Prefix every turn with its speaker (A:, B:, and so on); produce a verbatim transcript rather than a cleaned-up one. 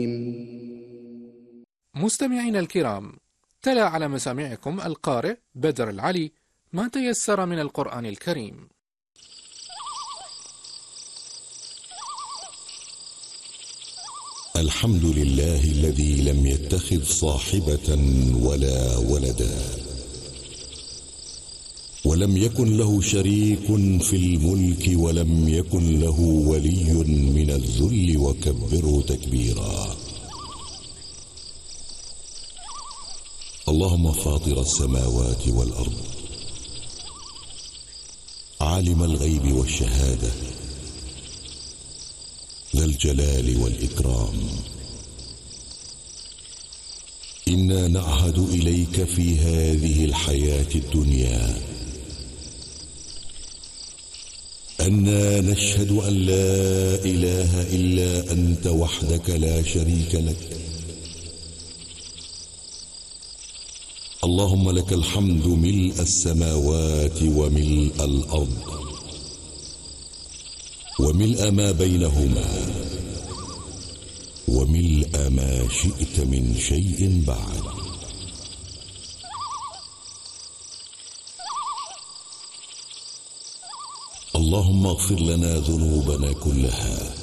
A: مستمعينا الكرام، تلا على مسامعكم القارئ بدر العلي ما تيسر من القرآن الكريم.
B: الحمد لله الذي لم يتخذ صاحبة ولا ولدا، ولم يكن له شريك في الملك، ولم يكن له ولي من الذل، وكبره تكبيرا. اللهم فاطر السماوات والأرض، عالم الغيب والشهادة، ذا الجلال والإكرام، إنا نعهد إليك في هذه الحياة الدنيا أننا نشهد أن لا إله إلا أنت وحدك لا شريك لك. اللهم لك الحمد ملء السماوات وملء الأرض وملء ما بينهما وملء ما شئت من شيء بعد. اللهم اغفر لنا ذنوبنا كلها